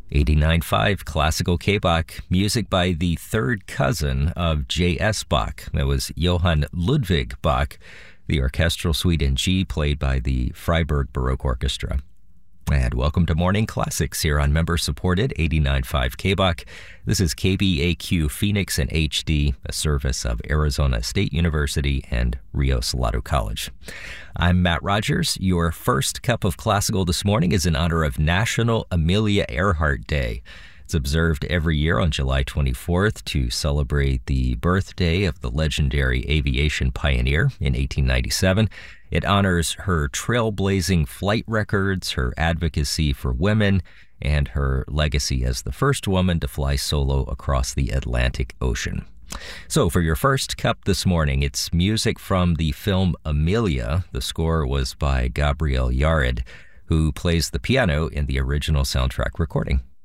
89.5 Classical K-Bach, music by the third cousin of J.S. Bach. That was Johann Ludwig Bach, the orchestral suite in G played by the Freiburg Baroque Orchestra. And welcome to Morning Classics here on member-supported 89.5 K-Bach. This is KBAQ Phoenix in HD, a service of Arizona State University and Rio Salado College. I'm Matt Rogers. Your first cup of classical this morning is in honor of National Amelia Earhart Day. It's observed every year on July 24th to celebrate the birthday of the legendary aviation pioneer in 1897. It honors her trailblazing flight records, her advocacy for women, and her legacy as the first woman to fly solo across the Atlantic Ocean. So for your first cup this morning, it's music from the film Amelia. The score was by Gabriel Yared, who plays the piano in the original soundtrack recording.